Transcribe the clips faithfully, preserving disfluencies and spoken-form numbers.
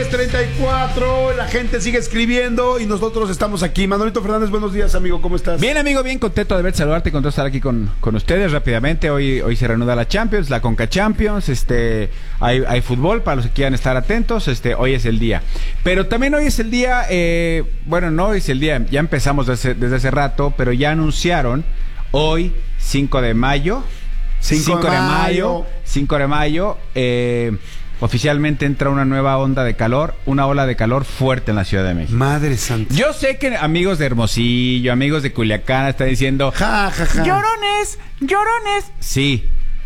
treinta y cuatro, la gente sigue escribiendo y nosotros estamos aquí. Manolito Fernández, buenos días, amigo, ¿cómo estás? Bien, amigo, bien contento de verte, saludarte y contento de estar aquí con, con ustedes rápidamente. Hoy, hoy se reanuda la Champions, la Conca Champions, este, hay, hay fútbol para los que quieran estar atentos, este, hoy es el día. Pero también hoy es el día, eh, bueno, no hoy es el día, ya empezamos desde, desde hace rato, pero ya anunciaron hoy, cinco de mayo, cinco de mayo, cinco de mayo, eh... oficialmente entra una nueva onda de calor, una ola de calor fuerte en la Ciudad de México. Madre santa. Yo sé que amigos de Hermosillo, amigos de Culiacán están diciendo, ja, ja, ja. llorones, llorones. Sí,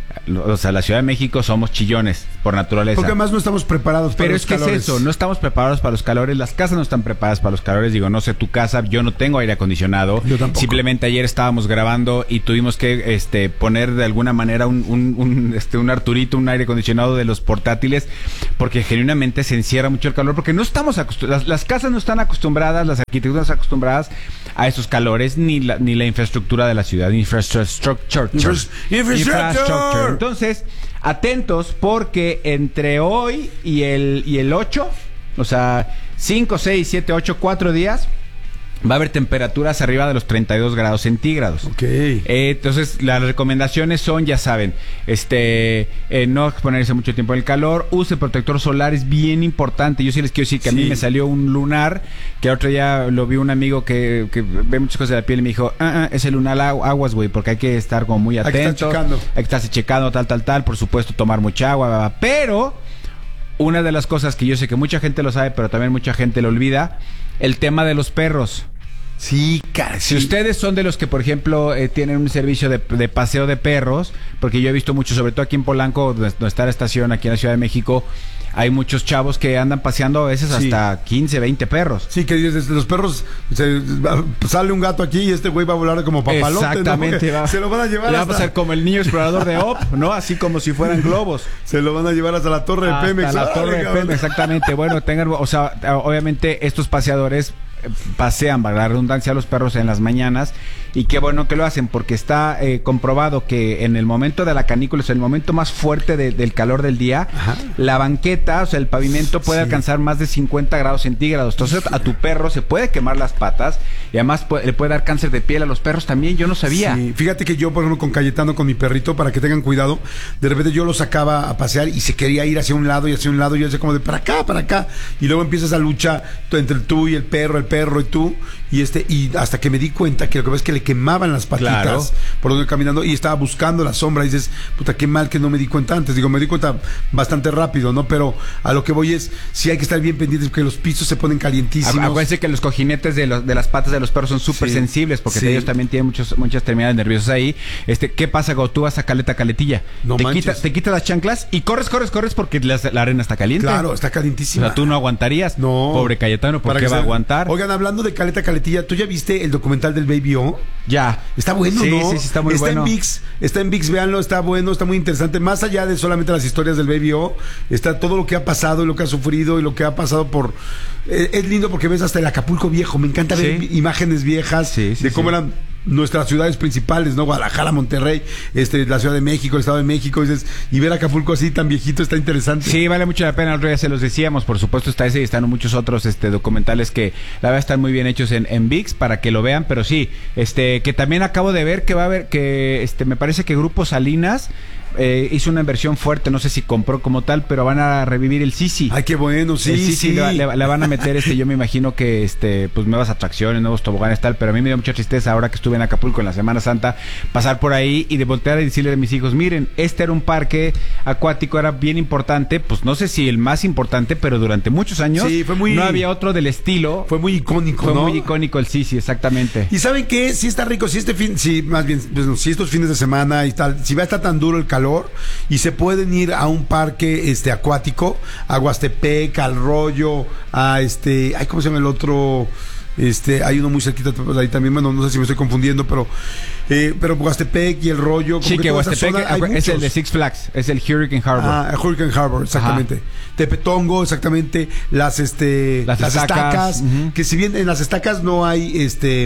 o sea, la Ciudad de México somos chillones por naturaleza. Porque además no estamos preparados para Pero los es que calores. es eso, no estamos preparados para los calores, las casas no están preparadas para los calores. Digo, no sé tu casa, yo no tengo aire acondicionado. Yo tampoco. Simplemente ayer estábamos grabando y tuvimos que este poner de alguna manera un, un, un, este, un Arturito, un aire acondicionado de los portátiles, porque genuinamente se encierra mucho el calor, porque no estamos acostumbrados, las, las casas no están acostumbradas, las arquitecturas acostumbradas a esos calores, ni la, ni la infraestructura de la ciudad, infrastructure. Infras- infrastructure. Entonces, atentos porque entre hoy y el, y el ocho, o sea, cinco, seis, siete, ocho, cuatro días, va a haber temperaturas arriba de los treinta y dos grados centígrados. Ok. Eh, entonces, las recomendaciones son, ya saben, este, eh, no exponerse mucho tiempo en el calor, use protector solar, es bien importante. Yo sí les quiero decir que Sí. a mí me salió un lunar, que el otro día lo vi un amigo que, que ve muchas cosas de la piel y me dijo, ah, ah, es el lunar agu- aguas, güey, porque hay que estar como muy Hay que estar atentos. checando. Hay que estarse checando, tal, tal, tal. Por supuesto, tomar mucha agua, bla, bla. Pero una de las cosas que yo sé que mucha gente lo sabe, pero también mucha gente lo olvida, el tema de los perros. Sí, cara. Si ustedes son de los que, por ejemplo, eh, tienen un servicio de, de paseo de perros, porque yo he visto mucho, sobre todo aquí en Polanco, donde, donde está la estación, aquí en la Ciudad de México, hay muchos chavos que andan paseando a veces Sí. hasta quince, veinte perros. Sí, que dices, los perros, se, sale un gato aquí y este güey va a volar como papalote. Exactamente, ¿no? va. Se lo van a llevar Le va a hasta... pasar como el niño explorador de Op, ¿no? Así como si fueran globos. Se lo van a llevar hasta la torre de Hasta Pemex. la torre de cabrón. Pemex, exactamente. Bueno, tengan, o sea, obviamente estos paseadores eh, pasean, para la redundancia, a los perros en las mañanas, y qué bueno que lo hacen, porque está eh, comprobado que en el momento de la canícula, o sea, en el momento más fuerte de, del calor del día, Ajá. la banqueta, o sea, el pavimento puede Sí. alcanzar más de cincuenta grados centígrados. Entonces, a tu perro se puede quemar las patas y además puede, le puede dar cáncer de piel a los perros también. Yo no sabía. Sí, fíjate que yo, por ejemplo, con Cayetano, con mi perrito, para que tengan cuidado, de repente yo lo sacaba a pasear y se quería ir hacia un lado y hacia un lado, y yo decía como de para acá, para acá, y luego empieza esa lucha entre tú y el perro, el perro y tú, y este, y hasta que me di cuenta que lo que ves es que le quemaban las patitas Claro. por donde iba caminando, y estaba buscando la sombra, y dices, puta, qué mal que no me di cuenta antes. Digo, me di cuenta bastante rápido, ¿no? Pero a lo que voy es, sí hay que estar bien pendientes porque los pisos se ponen calientísimos. Acu- Acuérdense que los cojinetes de, los, de las patas de los perros son súper Sí. sensibles, porque Sí. ellos también tienen muchos, muchas terminales nerviosas ahí. Este, ¿qué pasa cuando tú vas a caleta caletilla? No te, manches. quitas, te quitas las chanclas y corres, corres, corres porque la, la arena está caliente. Claro, está O calientísima. sea, tú no aguantarías. No. Pobre Cayetano, ¿por Para qué que va a se- aguantar? Oigan, hablando de caleta caletilla, ¿tú ya viste el documental del Baby O? Ya. Está bueno, sí, ¿no? Sí, sí, está muy está bueno. en ViX, está en ViX, véanlo, está bueno, está muy interesante. Más allá de solamente las historias del Baby O, está todo lo que ha pasado y lo que ha sufrido y lo que ha pasado por... Eh, es lindo porque ves hasta el Acapulco viejo. Me encanta ver Sí. imágenes viejas Sí, sí, de cómo sí. eran nuestras ciudades principales, ¿no? Guadalajara, Monterrey, este, la Ciudad de México, el Estado de México, y, dices, y ver Acapulco así tan viejito está interesante. Sí, vale mucho la pena. El otro día se los decíamos. Por supuesto está ese y están muchos otros este, documentales que la verdad están muy bien hechos en, en ViX para que lo vean. Pero sí, este, que también acabo de ver que va a haber que, este, me parece que Grupo Salinas eh, hizo una inversión fuerte. No sé si compró como tal, pero van a revivir el Sisi. Ay, qué bueno, sí, El sí. Sisi le, le- le van a meter, este, yo me imagino que, este, pues nuevas atracciones, nuevos toboganes, tal. Pero a mí me dio mucha tristeza ahora que estuve en Acapulco en la Semana Santa, pasar por ahí y de voltear y decirle a mis hijos, miren, este era un parque acuático, era bien importante, pues no sé si el más importante, pero durante muchos años Sí, fue muy- no había otro del estilo. Fue muy icónico, Fue ¿no? muy icónico el Sisi, exactamente. Y ¿saben qué? Si está rico, si este fin, si más bien, pues, si estos fines de semana y tal, si va a estar tan duro el calor y se pueden ir a un parque este acuático, a Huastepec, al Rollo, a este, ay, ¿cómo se llama el otro? Este, hay uno muy cerquita pues, ahí también, bueno, no sé si me estoy confundiendo, pero eh, pero Huastepec y el Rollo, como Sí, que toda esa Huastepec zona, hay es el muchos. de Six Flags, es el Hurricane Harbor. Ah, Hurricane Harbor, exactamente. Ajá. Tepetongo, exactamente. Las este Las las estacas, estacas, uh-huh. que si bien en las estacas no hay este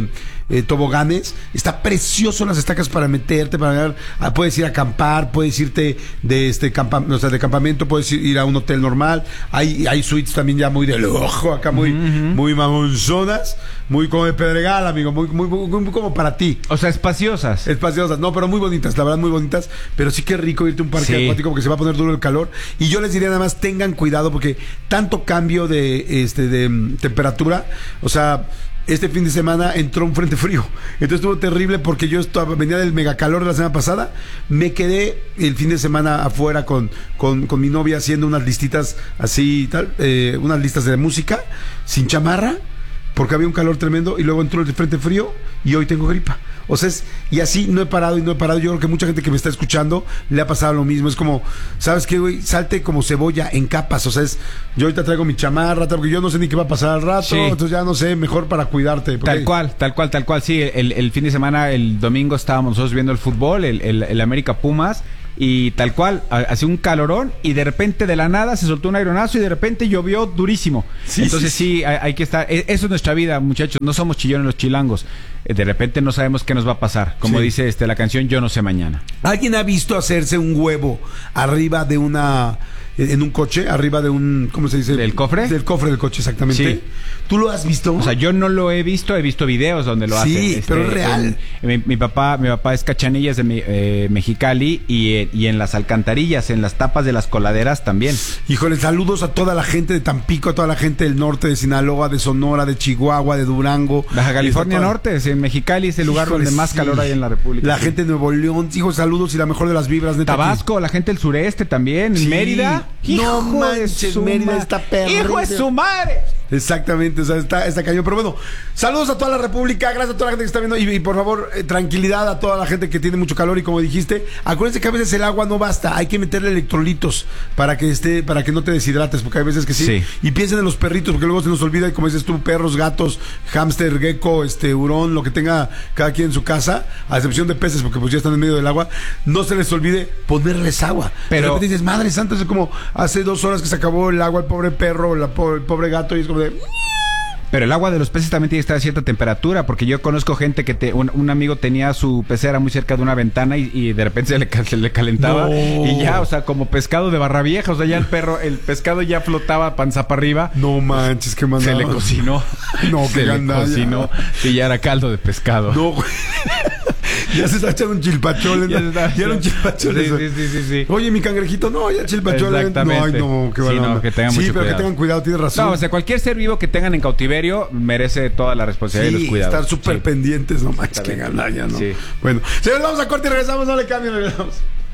eh, toboganes. Está precioso las estacas para meterte, para ver, ah, puedes ir a acampar, puedes irte de este campa, o sea, de campamento, puedes ir a un hotel normal. Hay, hay suites también ya muy de lujo, acá muy, uh-huh. muy mamonzonas, muy como de Pedregal, amigo, muy, muy, muy, muy como para ti. O sea, espaciosas. Espaciosas, no, pero muy bonitas, la verdad, muy bonitas. Pero sí que rico irte a un parque sí. acuático porque se va a poner duro el calor. Y yo les diría nada más, tengan cuidado porque tanto cambio de, este, de um, temperatura, o sea, este fin de semana entró un frente frío. Entonces estuvo terrible porque yo estaba, venía del megacalor de la semana pasada. Me quedé el fin de semana afuera con, con, con mi novia haciendo unas listitas así y tal, eh, unas listas de música, sin chamarra, porque había un calor tremendo y luego entró el frente frío y hoy tengo gripa. O sea, es, y así no he parado y no he parado. Yo creo que mucha gente que me está escuchando le ha pasado lo mismo. Es como, ¿sabes qué, güey? Salte como cebolla en capas. O sea, es, yo ahorita traigo mi chamarra, porque yo no sé ni qué va a pasar al rato. Sí. Entonces ya no sé, mejor para cuidarte. Porque... Tal cual, tal cual, tal cual. Sí, el, el fin de semana, el domingo estábamos nosotros viendo el fútbol, el, el, el América Pumas. Y tal cual, hacía un calorón y de repente de la nada se soltó un aeronazo y de repente llovió durísimo. Sí, Entonces sí, sí, sí hay, hay que estar, eso es nuestra vida, muchachos, no somos chillones los chilangos. De repente no sabemos qué nos va a pasar. Como sí. dice este la canción, yo no sé mañana. ¿Alguien ha visto hacerse un huevo arriba de una... en un coche, arriba de un, ¿cómo se dice? ¿Del cofre? Del cofre del coche, exactamente. Sí. ¿Tú lo has visto? O sea, yo no lo he visto, he visto videos donde lo sí, hacen. Sí, este, pero es real. En, mi, mi papá mi papá es Cachanillas de eh, Mexicali y, y en las alcantarillas, en las tapas de las coladeras también. Híjole, saludos a toda la gente de Tampico, a toda la gente del norte, de Sinaloa, de Sonora, de Chihuahua, de Durango. Baja California toda... Norte, en Mexicali es el lugar Híjole, donde más sí. calor hay en la República. La sí. gente de Nuevo León, hijos, saludos y la mejor de las vibras. Neta, Tabasco, aquí. La gente del sureste también, sí. Mérida. No manches, Mérida está perro. ¡Hijo de su madre! Exactamente, o sea, está, está cañón. Pero bueno, saludos a toda la República, gracias a toda la gente que está viendo y, y por favor, eh, tranquilidad a toda la gente que tiene mucho calor y como dijiste, acuérdense que a veces el agua no basta, hay que meterle electrolitos para que esté, para que no te deshidrates, porque hay veces que sí. sí. Y piensen en los perritos, porque luego se nos olvida, y como dices tú, perros, gatos, hámster, gecko, este, hurón, lo que tenga cada quien en su casa, a excepción de peces, porque pues ya están en medio del agua, no se les olvide ponerles agua. Pero de repente dices, madre santa, es como hace dos horas que se acabó el agua, el pobre perro, la pobre, el pobre gato, y es como de... Pero el agua de los peces también tiene que estar a cierta temperatura, porque yo conozco gente que te, un, un amigo tenía su pecera muy cerca de una ventana y, y de repente se le, se le calentaba no. y ya, o sea, como pescado de barra vieja, o sea, ya el perro, el pescado ya flotaba panza para arriba. No manches, qué mandado. Se le cocinó. No, se le cocinó y ya era caldo de pescado. No, güey. Ya se está echando un chilpachole. Ya, está, ya era un chilpachole. Sí, sí, sí, sí, sí. Oye, mi cangrejito, no, ya chilpachole. Exactamente. No, ay, no, qué sí, no, que tengan sí, mucho pero cuidado. que tengan cuidado, tienes razón. No, o sea, cualquier ser vivo que tengan en cautiverio merece toda la responsabilidad sí, y los cuidados. Estar súper sí. pendientes, no manches, que gandalla, ¿no? Sí. Bueno, señores, vamos a corte y regresamos, no le cambien, regresamos.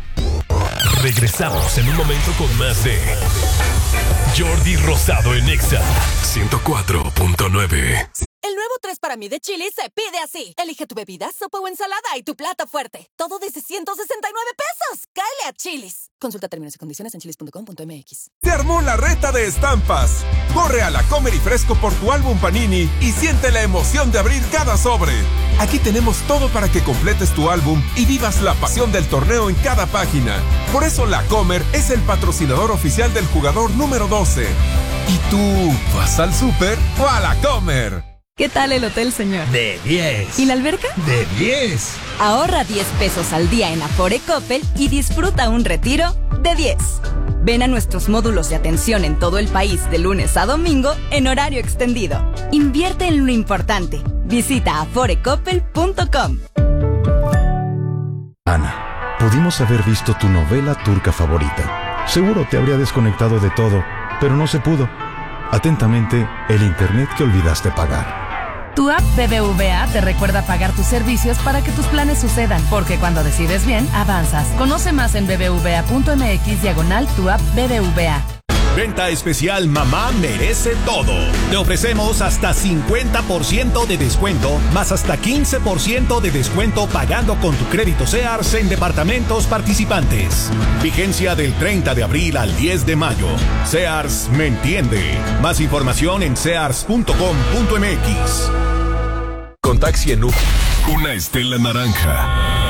Regresamos en un momento con más de Jordi Rosado en Exa ciento cuatro punto nueve. El nuevo tres para mí de Chili's se pide así. Elige tu bebida, sopa o ensalada y tu plato fuerte. Todo desde ciento sesenta y nueve pesos. ¡Cáele a Chili's! Consulta términos y condiciones en chilis punto com punto m x. Se armó la reta de estampas. Corre a la Comer y Fresco por tu álbum Panini y siente la emoción de abrir cada sobre. Aquí tenemos todo para que completes tu álbum y vivas la pasión del torneo en cada página. Por eso la Comer es el patrocinador oficial del jugador número doce. ¿Y tú vas al súper o a la Comer? ¿Qué tal el hotel, señor? De diez. ¿Y la alberca? De diez. Ahorra diez pesos al día en Afore Coppel y disfruta un retiro de diez. Ven a nuestros módulos de atención en todo el país de lunes a domingo en horario extendido. Invierte en lo importante. Visita afore coppel punto com. Ana, pudimos haber visto tu novela turca favorita. Seguro te habría desconectado de todo, pero no se pudo. Atentamente, el internet que olvidaste pagar. Tu app B B V A te recuerda pagar tus servicios para que tus planes sucedan, porque cuando decides bien, avanzas. Conoce más en bbva punto m x diagonal tu app B B V A. Venta especial Mamá Merece Todo. Te ofrecemos hasta cincuenta por ciento de descuento, más hasta quince por ciento de descuento pagando con tu crédito Sears en departamentos participantes. Vigencia del treinta de abril al diez de mayo. Sears me entiende. Más información en sears punto com punto m x. Con Taxi en U. Una estela naranja.